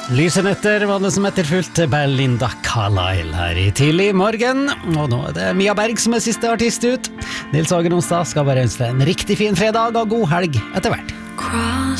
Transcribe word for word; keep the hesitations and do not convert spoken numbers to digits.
Lysenetter var det som etterfulgt Belinda Carlisle her i tidlig morgen. Og nå er det Mia Berg som er siste artist ut. Nils Åge Nonstad skal bare ønske deg en riktig fin fredag og god helg etter hvert.